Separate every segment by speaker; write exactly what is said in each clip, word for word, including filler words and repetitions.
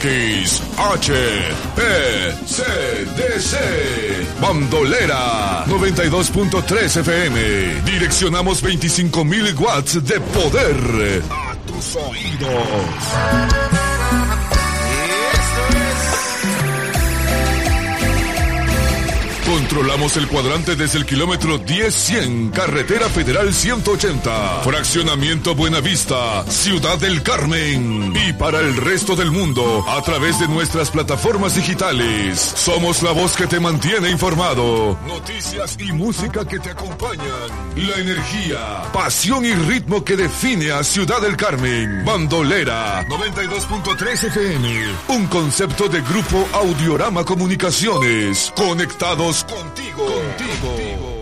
Speaker 1: X H P C D C. Bandolera noventa y dos punto tres F M. Direccionamos veinticinco mil watts de poder a tus oídos. Controlamos el cuadrante desde el kilómetro diez cien, Carretera Federal ciento ochenta, Fraccionamiento Buenavista, Ciudad del Carmen. Y para el resto del mundo, a través de nuestras plataformas digitales. Somos la voz que te mantiene informado. Noticias y música que te acompañan. La energía, pasión y ritmo que define a Ciudad del Carmen. Bandolera noventa y dos punto tres F M. Un concepto de Grupo Audiorama Comunicaciones. Conectados contigo, contigo.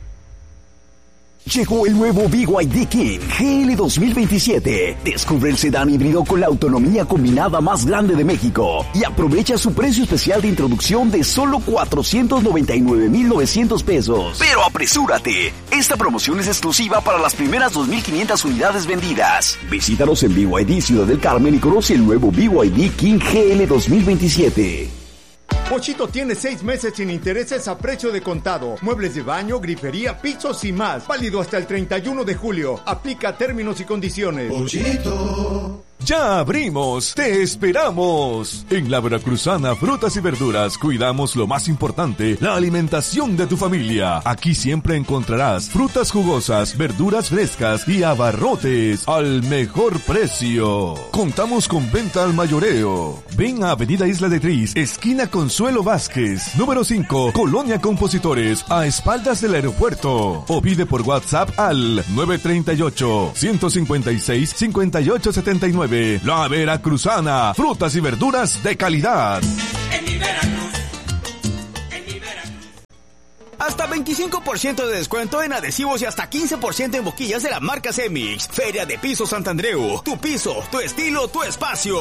Speaker 2: Llegó el nuevo B Y D King G L dos mil veintisiete. Descubre el sedán híbrido con la autonomía combinada más grande de México y aprovecha su precio especial de introducción de solo cuatrocientos noventa y nueve mil novecientos pesos. Pero apresúrate, esta promoción es exclusiva para las primeras dos mil quinientas unidades vendidas. Visítanos en B Y D Ciudad del Carmen y conoce el nuevo B Y D King G L dos mil veintisiete.
Speaker 3: Pochito tiene seis meses sin intereses a precio de contado. Muebles de baño, grifería, pisos y más. Válido hasta el treinta y uno de julio. Aplica términos y condiciones.
Speaker 4: Pochito. ¡Ya abrimos! ¡Te esperamos! En la Veracruzana Frutas y Verduras cuidamos lo más importante, la alimentación de tu familia. Aquí siempre encontrarás frutas jugosas, verduras frescas y abarrotes al mejor precio. Contamos con venta al mayoreo. Ven a Avenida Isla de Tris, esquina Consuelo Vázquez, número cinco, Colonia Compositores, a espaldas del aeropuerto. O pide por WhatsApp al nueve tres ocho, uno cinco seis, cinco ocho siete nueve. La Veracruzana, frutas y verduras de calidad.
Speaker 5: En mi Veracruz, en mi Veracruz.
Speaker 6: Hasta veinticinco por ciento de descuento en adhesivos y hasta quince por ciento en boquillas de la marca Cemix. Feria de Piso Sant Andreu. Tu piso, tu estilo, tu espacio.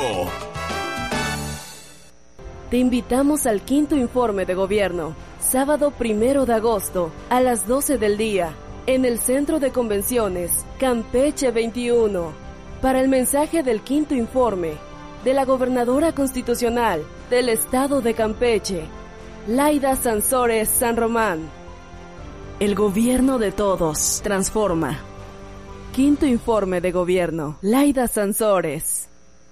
Speaker 7: Te invitamos al quinto informe de gobierno, sábado primero de agosto, a las doce del día, en el Centro de Convenciones, Campeche veintiuno. Para el mensaje del quinto informe de la gobernadora constitucional del estado de Campeche, Laida Sansores San Román. El gobierno de todos transforma. Quinto informe de gobierno, Laida Sansores.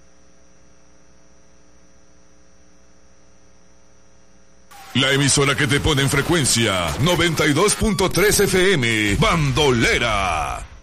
Speaker 1: La emisora que te pone en frecuencia noventa y dos punto tres F M, Bandolera.